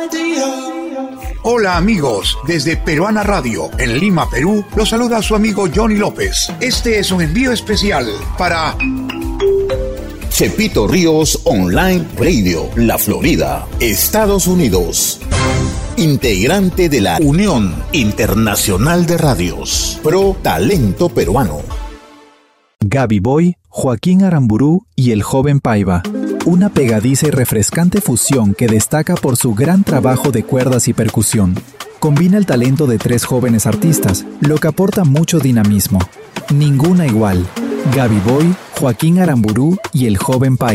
Hola amigos, desde Peruana Radio, en Lima, Perú, los saluda su amigo Johnny López. Este es un envío especial para Chepito Ríos Online Radio, La Florida, Estados Unidos. Integrante de la Unión Internacional de Radios, Pro Talento Peruano. Gaby Boy, Joaquín Aramburú y el joven Paiva. Una pegadiza y refrescante fusión que destaca por su gran trabajo de cuerdas y percusión. Combina el talento de tres jóvenes artistas, lo que aporta mucho dinamismo. Ninguna igual. Gaby Boy, Joaquín Aramburú y el joven Paiva.